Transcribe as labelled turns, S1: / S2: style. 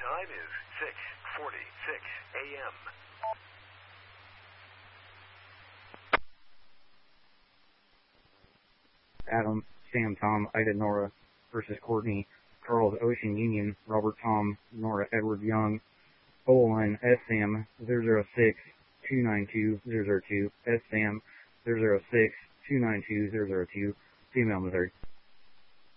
S1: time is 6:46 a.m.
S2: Adam, Sam, Tom, Ida, Nora versus Courtney, Charles, Ocean, Union, Robert, Tom, Nora, Edward, Young, O-line, S-Sam, 006-292-002, S-Sam, 006-292-002, female Missouri.